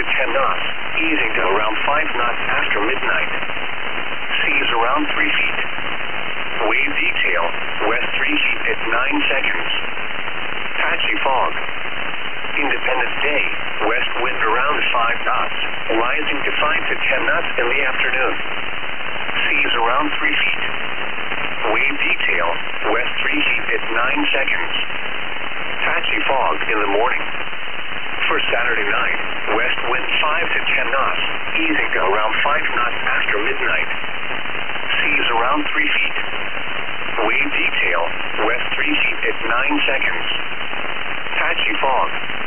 10 knots, easing to around 5 knots after midnight. Seas around 3 feet. Wave detail, west 3 feet at 9 seconds. Patchy fog. Independence Day, west wind around 5 knots, rising to 5 to 10 knots in the afternoon. Seas around 3 feet. Wave detail, west 3 feet at 9 seconds. Patchy fog in the morning. For Saturday night, west wind 5 to 10 knots, easing to around 5 knots after midnight. Seas around 3 feet. Wave detail, west 3 feet at 9 seconds. Patchy fog.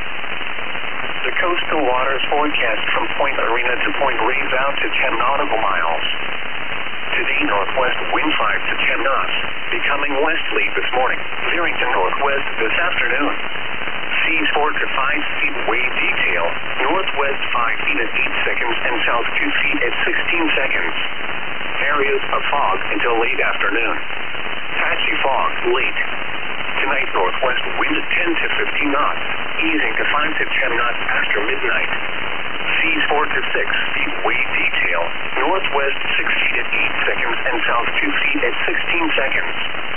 The coastal waters forecast from Point Arena to Point Reyes out to 10 nautical miles. Today, northwest wind 5 to 10 knots, becoming west late this morning, veering to northwest this afternoon. Seas 4 to 5 feet wave detail, northwest 5 feet at 8 seconds and south 2 feet at 16 seconds. Areas of fog until late afternoon. Patchy fog late. Tonight, northwest wind 10 to 15 knots, easing to 5 to 10 knots after midnight. Seas 4 to 6 feet wave detail, northwest 6 feet at 8 seconds and south 2 feet at 16 seconds.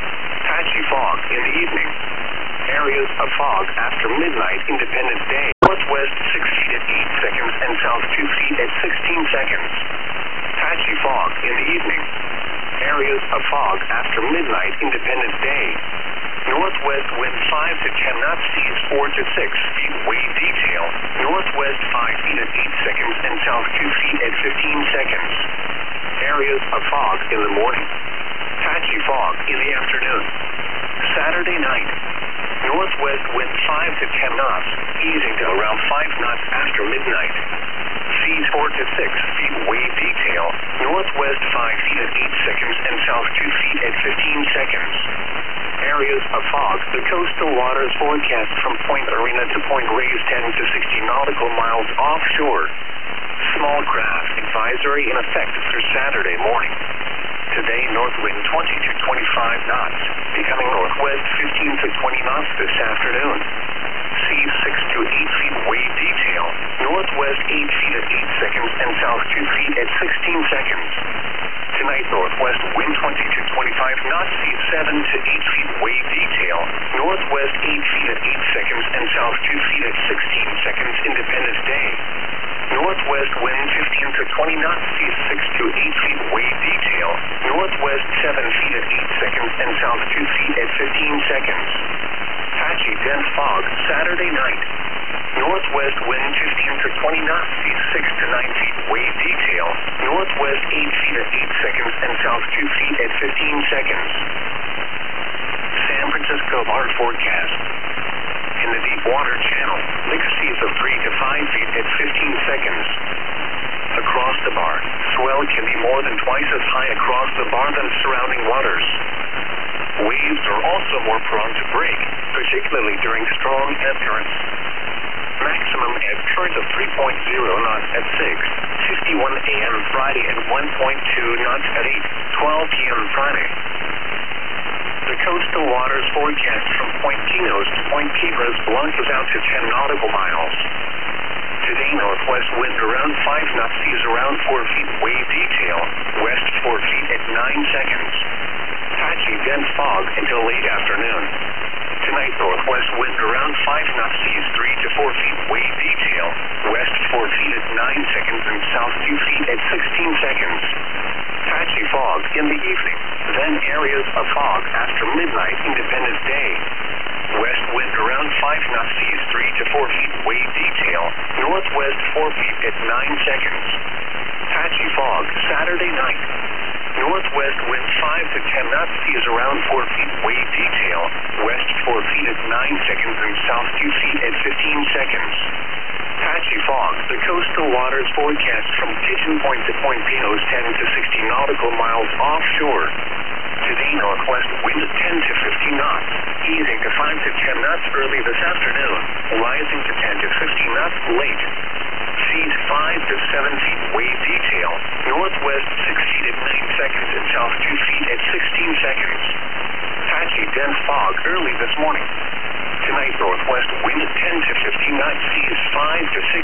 Patchy fog in the evening. Areas of fog after midnight, Independence Day, northwest 6 feet at 8 seconds and south 2 feet at 16 seconds. Patchy fog in the evening. Areas of fog after midnight, Independence Day. Northwest wind 5 to 10 knots, seas 4 to 6 feet wave detail, northwest 5 feet at 8 seconds and south 2 feet at 15 seconds. Areas of fog in the morning. Patchy fog in the afternoon. Saturday night. Northwest wind 5 to 10 knots, easing to around 5 knots after midnight. Seas 4 to 6 feet wave detail, northwest 5 feet at 8 seconds and south 2 feet at 15 seconds. Areas of fog. The coastal waters forecast from Point Arena to Point Reyes 10 to 60 nautical miles offshore. Small craft advisory in effect through Saturday morning. Today, north wind 20 to 25 knots, becoming northwest 15 to 20 knots this afternoon. Seas 6 to 8 feet wave detail, northwest 8 feet at 8 seconds and south 2 feet at 16 seconds. Tonight, northwest wind 20 to 25 knots, seas 7 to 8 feet wave detail, northwest 8 feet at 8 seconds and south 2 feet at 16 seconds, Independence Day. Northwest wind 15 to 20 knots, seas 6 to 8 feet wave detail, northwest 7 feet at 8 seconds and south 2 feet at 15 seconds. Patchy dense fog, Saturday night. Northwest wind 15 to 20 knots, seas 6 to 9 feet wave detail, northwest 8 feet at 8 seconds and south 2 feet at 15 seconds. San Francisco bar forecast. In the deep water channel, mixed seas of 3 to 5 feet at 15 seconds. Across the bar, swell can be more than twice as high across the bar than surrounding waters. Waves are also more prone to break, particularly during strong ebb currents. Maximum ebb current of 3.0 knots at 6:51 a.m. Friday and 1.2 knots at 8:12 p.m. Friday. The coastal waters forecast from Point Pinos to Point Piedras launches out to 10 nautical miles. Today, northwest wind around 5 knots, seas around 4 feet wave detail, west 4 feet at 9 seconds. Patchy dense fog until late afternoon. Tonight, northwest wind around 5 knots, seas 3 to 4 feet wave detail, west 4 feet at 9 seconds and south 2 feet at 16 seconds. Patchy fog in the evening, then areas of fog after midnight, Independence Day. West wind around 5 knots, seas 3 to 4 feet wave detail, northwest 4 feet at 9 seconds. Patchy fog, Saturday night. Northwest wind 5 to 10 knots, seas around 4 feet wave detail, west 4 feet at 9 seconds and south 2 feet at 15 seconds. Patchy fog. The coastal waters forecast from Pigeon Point to Point Pinos 10 to 60 nautical miles offshore. Today, northwest wind 10 to 15 knots, easing to 5 to 10 knots early this afternoon, rising to 10 to 15 knots late. Seas 5 to 7 feet wave detail, northwest 6 feet at 9 seconds and south 2 feet at 16 seconds. Patchy dense fog early this morning. Tonight, northwest wind 10 to 15 knots, seas 5 to 6